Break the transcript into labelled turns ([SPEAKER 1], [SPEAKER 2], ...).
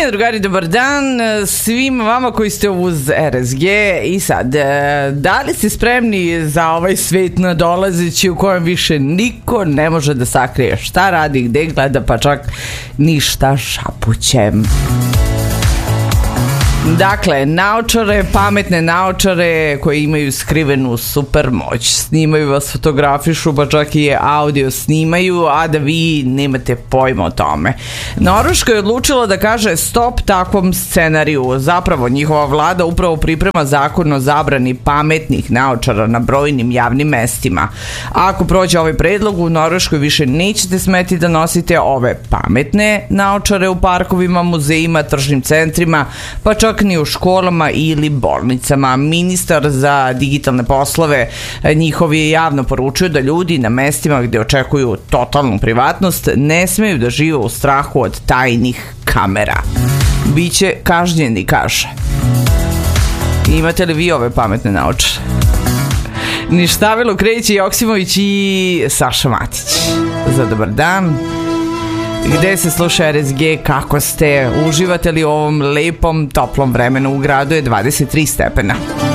[SPEAKER 1] Poštovanje, drugari, dobar dan svima vama koji ste uz RSG. I sad, da li ste spremni za ovaj svet nadolazeći u kojem više niko ne može da sakrije šta radi, gde gleda, pa čak ništa šapućem? Dakle, naočare, pametne naočare koje imaju skrivenu super moć. Snimaju vas, fotografišu, pa čak i audio snimaju, a da vi nemate pojma o tome. Norveška je odlučila da kaže stop takvom scenariju. Zapravo, njihova vlada upravo priprema zakon o zabrani pametnih naočara na brojnim javnim mestima. Ako prođe ovaj predlog, u Norveškoj više nećete smeti da nosite ove pametne naočare u parkovima, muzejima, tržnim centrima, pa čak ni u školama ili bolnicama. Ministar za digitalne poslove njihov je javno poručio da ljudi na mestima gde očekuju totalnu privatnost ne smeju da žive u strahu od tajnih kamera. Biće kažnjeni, kaže. Imate li vi ove pametne naočare? Ništavilo Kreće, Joksimović i Saša Matić. Za dobar dan. Gde se sluša RSG, kako ste? Uživate li u ovom lepom, toplom vremenu? U gradu je 23 stepena.